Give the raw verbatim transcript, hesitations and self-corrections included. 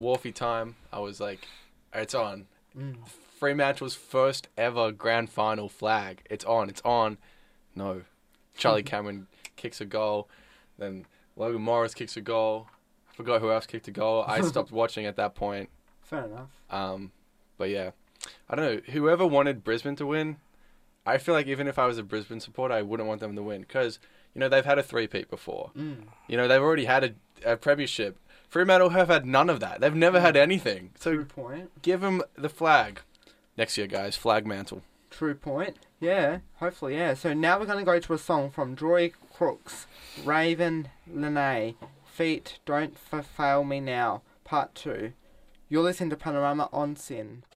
Wharfie time. I was like, it's on. Mm. Fremantle's first ever grand final flag. It's on. It's on. No. Charlie Cameron kicks a goal. Then Logan Morris kicks a goal. I forgot who else kicked a goal. I stopped watching at that point. Fair enough. Um, but yeah, I don't know. Whoever wanted Brisbane to win, I feel like even if I was a Brisbane supporter, I wouldn't want them to win because, you know, they've had a three-peat before. Mm. You know, they've already had a, a premiership. Fremantle have had none of that. They've never had anything. So True point. give them the flag. Next year, guys, flag mantle. True point. Yeah, hopefully, yeah. So now we're going to go to a song from Joy Crooks, Raven Lene, Feet Don't F- Fail Me Now, Part two. You're listening to Panorama on Sin.